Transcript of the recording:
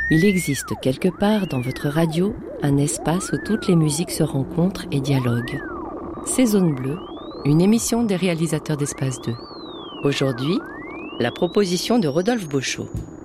Il existe quelque part dans votre radio un espace où toutes les musiques se rencontrent et dialoguent. C'est Zone Bleue, une émission des réalisateurs d'Espace 2. Aujourd'hui, la proposition de Rodolphe Beauchot.